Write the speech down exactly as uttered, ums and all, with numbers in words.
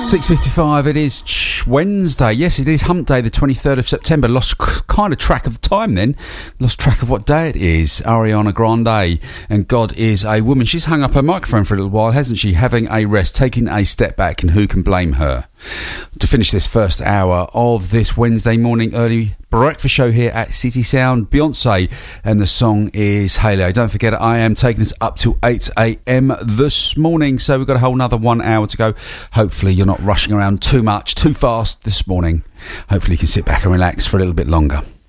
six fifty-five, it is Wednesday. Yes, it is Hump Day, the twenty-third of September. Lost kind of track of the time then. Lost track of what day it is. Ariana Grande and God Is a Woman. She's hung up her microphone for a little while, hasn't she? Having a rest, taking a step back, and who can blame her? To finish this first hour of this Wednesday morning early breakfast show here at City Sound, Beyonce, and the song is Halo. Don't forget, I am taking us up to eight a.m. this morning, so we've got a whole another one hour to go. Hopefully you're not rushing around too much, too fast this morning. Hopefully you can sit back and relax for a little bit longer.